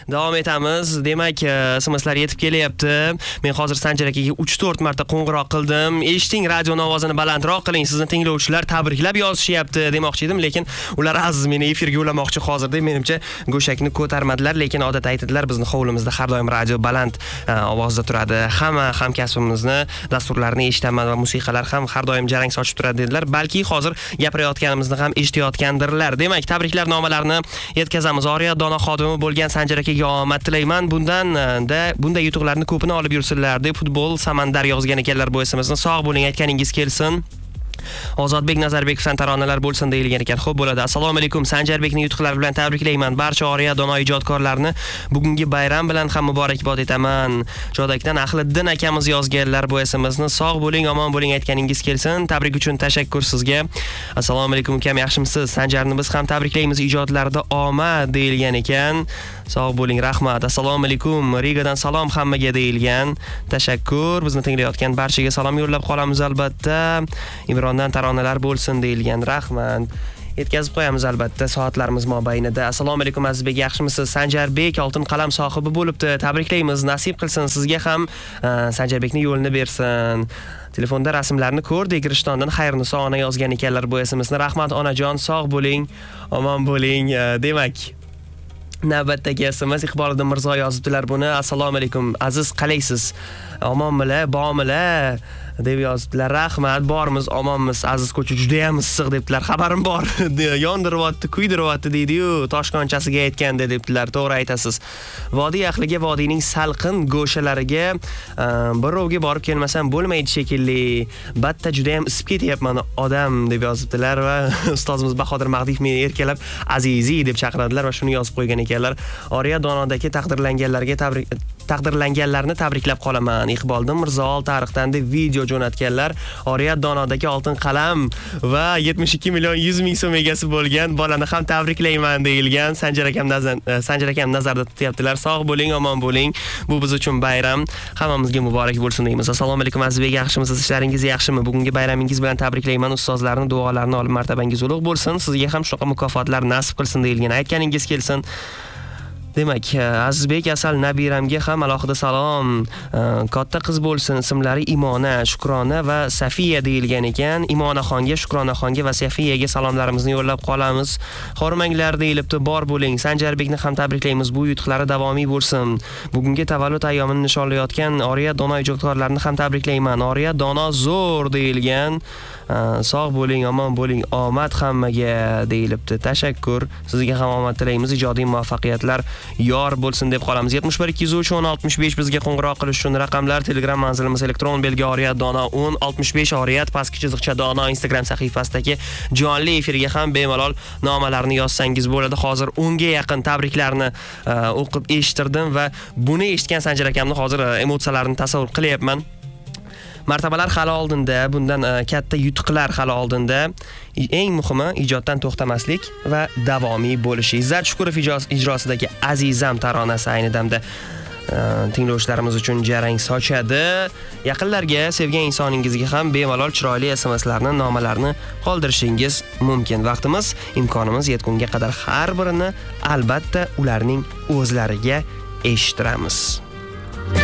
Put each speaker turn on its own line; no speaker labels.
Davom etamiz. Demak, SMSlar yetib kelyapti. Men hozir Sanjar akaga 3-4 marta qo'ng'iroq qildim. Eshiting, radio ovozini balandroq qiling. Sizni tinglovchilar tabriklab yozishyapti demoqchi edim, lekin ular aziz meni efirga ulamoqchi hozirda. Menimcha go'shakni ko'tarmadilar, lekin odatda aytadilar, bizni hovlimizda har doim radio baland ovozda turadi. Hamma hamkasbimizni dasturlarini eshitaman va musiqalar ham har doim jarang sochib turadi dedilar. Balki hozir gapirayotganimizni ham eshitayotgandirlar. Demak, tabriklar nomalarni yetkazamiz. Oriya Dono xodimi bo'lgan Sanjar akaga omad tilayman. Bunday yutuqlarni ko'pini olib yursinlar deb futbol Samandar yozgan ekanlar. Bu esimizning sog' bo'ling, aytganingiz kelsin. Ozodbek Nazarbekovdan taronalar bo'lsin deyilgan ekan. Xo'p bo'ladi. Assalomu alaykum. Sanjarbekning yutuqlari bilan tabriklayman. Barcha Oriya Dono ijodkorlarni bugungi bayram bilan ham muborakbod etaman. Jodakdan Ahliddin akamiz yozganlar. Bu esimizni sog' bo'ling, omon bo'ling, aytganingiz kelsin. Tabrik uchun tashakkur sizga. Assalomu alaykum ukam, yaxshimisiz? Sanjarni biz ham tabriklaymiz, ijodlarida omad deyilgan ekan. Sog' bo'ling, rahmat. Assalomu alaykum. Rigadan salom hammaga deyilgan. Tashakkur. Bizni tinglayotgan barchaga salom yo'llab qolamiz albatta. Imrondan taronalar bo'lsin deyilgan. Rahmat. Yetkazib qo'yamiz albatta soatlarimiz mobaynida. Assalomu alaykum Azizbek, yaxshimisiz? Sanjarbek oltin qalam sohibi bo'libdi. Tabriklaymiz. Nasib qilsin sizga ham, Sanjarbekning yo'lini bersin. Telefonda rasmlarni ko'rdik. Rishtondan Xayrniso ona yozgan ekanlar bu esimizni. Rahmat onajon, sog' bo'ling, omon bo'ling. Demak, navbatdagi SMS Iqboliddin Mirzo yozibdilar buni. Assalomu alaykum aziz, qalaysiz? Omonmilar, bormilar deb yozibdilar. Rahmat, bormiz, omonmiz. Aziz ko'cha juda ham issiq debdilar. Xabarim bor. Yondiryapti, kuydiryapti deydi-yu, toshqonchasiga aytganda debdilar. To'g'ri aytasiz. Vodiy ahliga vodiyning salqin go'shalariga birovga borib kelmasam bo'lmaydi shekilli. Batta juda ham isib ketyapman odam deb yozibdilar va ustozimiz Bahodir Magdiyev meni erkalab Azizi deb chaqiradilar va shuni yozib qo'ygan ekanlar. Oriya Donodagi taqdirlanganlarni tabriklab qolaman. Iqboliddin Mirzo tarixdan deb video jo'natganlar. Oriya Donodagi oltin qalam va 72 million 100 ming so'm egasi bo'lgan bolani ham tabriklayman deyilgan. Sanjar akam nazarda tutyaptilar. Sog' bo'ling, omon bo'ling. Bu biz uchun bayram. Hammamizga muborak bo'lsin deymiz. Assalomu alaykum Azizbek, yaxshimisiz? Ishlaringiz yaxshimi? Bugungi bayramingiz bilan tabriklayman. Ustozlarning duolarini olib martabangiz ulug' bo'lsin. Sizga ham shunaqa mukofotlar nasib qilsin deyilgan. Aytganingiz kelsin. Demak, Azizbek asal nabiramga ham alohida salom. Katta qiz bo'lsin, ismlari Imona, Shukrona va Safiya deyilgan ekan. Imonaxonga, Shukronaxonga va Safiyaga salomlarimizni yo'llab qolamiz. Xormanglar deyilibdi, bor bo'ling. Sanjarbekni ham tabriklaymiz. Bu yutuqlari davomiy bo'lsin. Bugungi tavallud ayyomini nishonlayotgan Oriya Dono ijodkorlarini ham tabriklayman. Oriya Dono zo'r deyilgan. Sog' bo'ling, omon bo'ling, omad hammaga deyilibdi. Tashakkur. Sizga ham omad tilaymiz. Ijodiy muvaffaqiyatlar yor bo'lsin deb qolamiz. 71 203 10 65 bizga qo'ng'iroq qilish uchun raqamlar. Telegram manzilimiz elektron belgi Oriya Dono 10 65 Oriyat pastki chiziqcha Dono Instagram sahifasidagi jonli efirga ham bemalol nomalarni yozsangiz bo'ladi. Hozir 10 ga yaqin tabriklarni o'qib eshittirdim va buni eshitgan Sanjar akamni hozir emotsiyalarini tasavvur qilyapman. Martabalar hali oldinda, bundan katta yutuqlar hali oldinda. Eng muhimi ijoddan to'xtamaslik va davomiy bo'lish. Izzat Shukurov ijrosidagi Azizam taronasi ayni damda tinglovchilarimiz uchun jarang sochadi. Yaqinlarga, sevgan insoningizga ham bemalol chiroyli SMSlarni, nomalarni qoldirishingiz mumkin. Vaqtimiz, imkonimiz yetgunga qadar har birini albatta ularning o'zlariga eshittiramiz.